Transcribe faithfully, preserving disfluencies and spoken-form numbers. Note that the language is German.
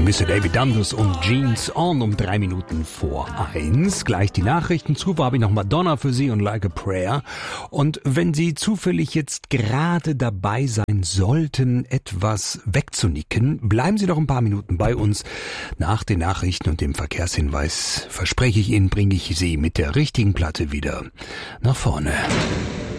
Mister David Dundas und Jeans On um drei Minuten vor eins. Gleich die Nachrichten. Zuvor habe ich noch Madonna für Sie und Like a Prayer. Und wenn Sie zufällig jetzt gerade dabei sein sollten, etwas wegzunicken, bleiben Sie doch ein paar Minuten bei uns. Nach den Nachrichten und dem Verkehrshinweis verspreche ich Ihnen, bringe ich Sie mit der richtigen Platte wieder nach vorne.